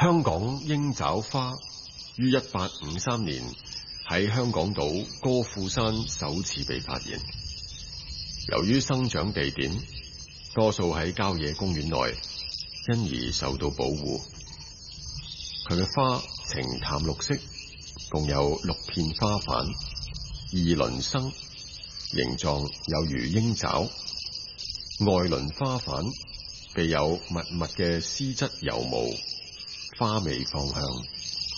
香港鷹爪花於1853年喺香港島歌賦山首次被發現。由於生長地點多數喺郊野公園內，因而受到保護。佢嘅花呈淡綠色，共有6片花瓣，二輪生，形狀有如鷹爪，外輪花瓣備有密密嘅絲質油毛，花味芳香。